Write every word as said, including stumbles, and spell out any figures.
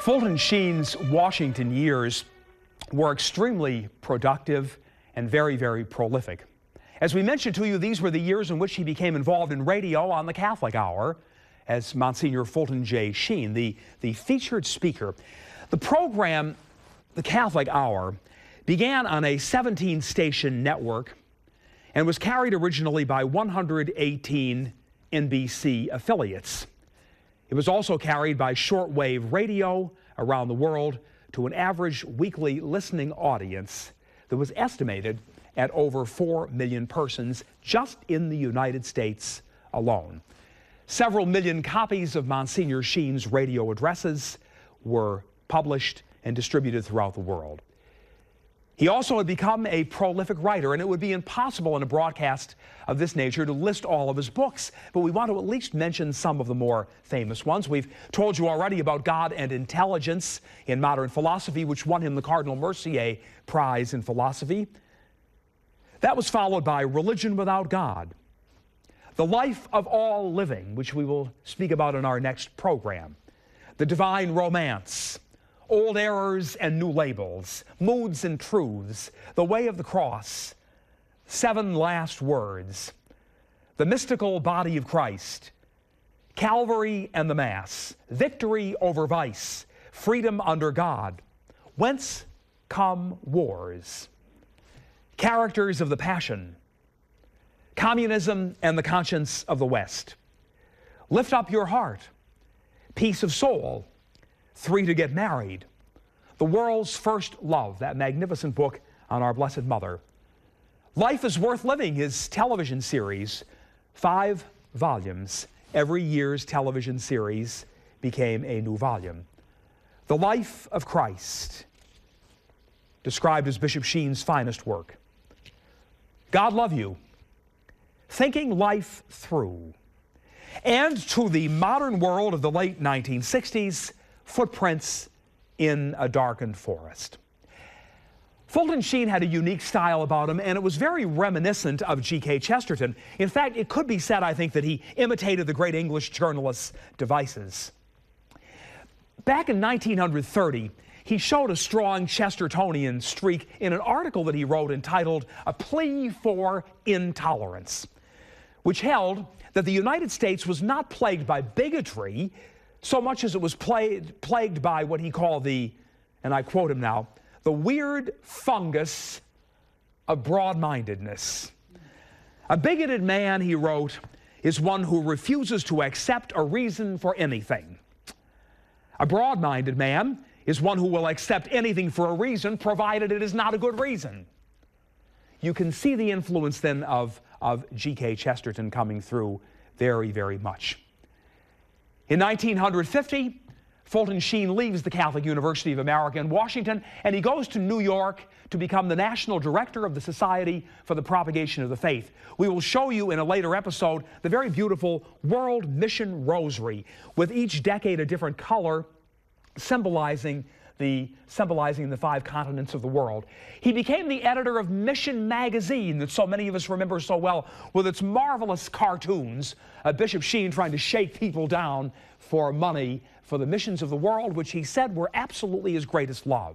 Fulton Sheen's Washington years were extremely productive and very, very prolific. As we mentioned to you, these were the years in which he became involved in radio on the Catholic Hour as Monsignor Fulton J. Sheen, the, the featured speaker. The program, the Catholic Hour, began on a seventeen station network and was carried originally by one hundred eighteen N B C affiliates. It was also carried by shortwave radio around the world to an average weekly listening audience that was estimated at over four million persons just in the United States alone. Several million copies of Monsignor Sheen's radio addresses were published and distributed throughout the world. He also had become a prolific writer, and it would be impossible in a broadcast of this nature to list all of his books, but we want to at least mention some of the more famous ones. We've told you already about God and Intelligence in Modern Philosophy, which won him the Cardinal Mercier Prize in Philosophy. That was followed by Religion Without God, The Life of All Living, which we will speak about in our next program, The Divine Romance, Old Errors and New Labels, Moods and Truths, The Way of the Cross, Seven Last Words, The Mystical Body of Christ, Calvary and the Mass, Victory Over Vice, Freedom Under God, Whence Come Wars, Characters of the Passion, Communism and the Conscience of the West, Lift Up Your Heart, Peace of Soul, Three to Get Married, The World's First Love, that magnificent book on our Blessed Mother, Life is Worth Living, his television series, five volumes. Every year's television series became a new volume. The Life of Christ, described as Bishop Sheen's finest work. God Love You, Thinking Life Through, and to the modern world of the late nineteen sixties, Footprints in a Darkened Forest. Fulton Sheen had a unique style about him, and it was very reminiscent of G K Chesterton. In fact, it could be said, I think, that he imitated the great English journalist's devices. Back in nineteen thirty, he showed a strong Chestertonian streak in an article that he wrote entitled A Plea for Intolerance, which held that the United States was not plagued by bigotry so much as it was plagued, plagued by what he called the, and I quote him now, the weird fungus of broad-mindedness. A bigoted man, he wrote, is one who refuses to accept a reason for anything. A broad-minded man is one who will accept anything for a reason, provided it is not a good reason. You can see the influence then of, of G K Chesterton coming through very, very much. In nineteen fifty, Fulton Sheen leaves the Catholic University of America in Washington, and he goes to New York to become the national director of the Society for the Propagation of the Faith. We will show you in a later episode the very beautiful World Mission Rosary, with each decade a different color symbolizing the, symbolizing the five continents of the world. He became the editor of Mission Magazine that so many of us remember so well, with its marvelous cartoons, uh, Bishop Sheen trying to shake people down for money for the missions of the world, which he said were absolutely his greatest love.